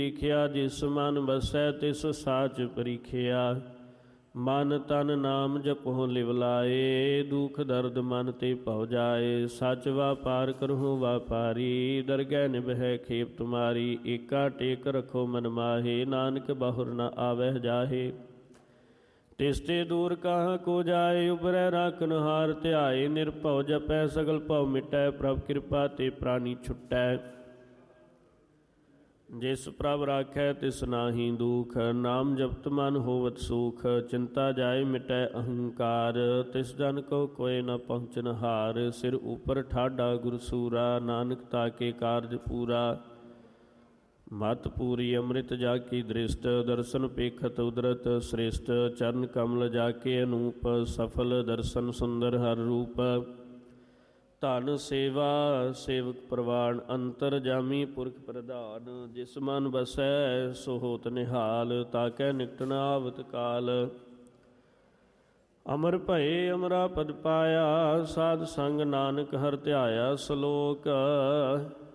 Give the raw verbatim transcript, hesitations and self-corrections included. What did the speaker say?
ਲਿਖਿਆ ਜਿਸ ਮਨ ਵਸੈ ਤਿਸ ਸਾਚ ਪਰੀਖਿਆ। ਮਨ ਤਨ ਨਾਮ ਜਪਹੁ ਲਿਵ ਲਾਏ, ਦੁਖ ਦਰਦ ਮਨ ਤੇ ਭਉ ਜਾਏ। ਸਚ ਵਾਪਾਰ ਕਰਹੁ ਵਾਪਾਰੀ, ਦਰਗਹਿ ਨਿਭੈ ਖੇਪ ਤੁਮਾਰੀ। ਏਕਾ ਟੇਕ ਰਖੋ ਮਨ ਮਾਹੇ, ਨਾਨਕ ਬਹੁਰ ਨ ਆਵਹਿ ਜਾਹੇ। ਤਿਸ ਤੇ ਦੂਰ ਕਾਹਾਂ ਕੋ ਜਾਏ, ਉਬਰੈ ਰਾਖਨ ਹਾਰ ਧਿਆਏ। ਨਿਰਭਉ ਜਪੈ ਸਗਲ ਭਉ ਮਿਟੈ, ਪ੍ਰਭ ਕਿਰਪਾ ਤੇ ਪ੍ਰਾਨੀ ਛੁਟੈ। ਜਿਸ ਪ੍ਰਭ ਰਾਖੈ ਤਿਸ ਨਾਹੀ ਦੁਖ, ਨਾਮ ਜਪਤ ਮਨ ਹੋਵਤ ਸੁਖ। ਚਿੰਤਾ ਜਾਏ ਮਿਟੈ ਅਹੰਕਾਰ, ਤਿਸ ਜਨ ਕੋ ਕੋਇ ਨ ਪਹੁੰਚਨ ਹਾਰ। ਸਿਰ ਉਪਰ ਠਾਡਾ ਗੁਰ ਸੂਰਾ, ਨਾਨਕ ਤਾਕੇ ਕਾਰਜ ਪੂਰਾ। ਮਤ ਪੂਰੀ ਅੰਮ੍ਰਿਤ ਜਾ ਕੀ ਦ੍ਰਿਸ਼ਟ, ਦਰਸ਼ਨ ਪੇਖਤ ਉਦਰਤ ਸ੍ਰੇਸ਼ਟ। ਚਰਨ ਕਮਲ ਜਾ ਕੇ ਅਨੂਪ, ਸਫਲ ਦਰਸ਼ਨ ਸੁੰਦਰ ਹਰ ਰੂਪ। ਧਨ ਸੇਵਾ ਸੇਵਕ ਪ੍ਰਵਾਨ, ਅੰਤਰ ਜਾਮੀ ਪੁਰਖ ਪ੍ਰਧਾਨ। ਜਿਸ ਮਨ ਬਸੈ ਸੋ ਹੋਤ ਨਿਹਾਲ, ਤਾਕੈ ਨਿਕਟ ਨ ਆਵਤ ਕਾਲ। ਅਮਰ ਭਏ ਅਮਰਾ ਪਦ ਪਾਇਆ, ਸਾਧ ਸੰਗ ਨਾਨਕ ਹਰਿ ਧਿਆਇਆ। ਸ਼ਲੋਕ